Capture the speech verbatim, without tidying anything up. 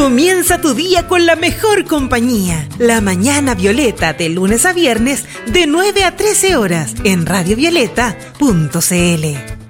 Comienza tu día con la mejor compañía. La Mañana Violeta, de lunes a viernes, de nueve a trece horas, en radio violeta punto c l.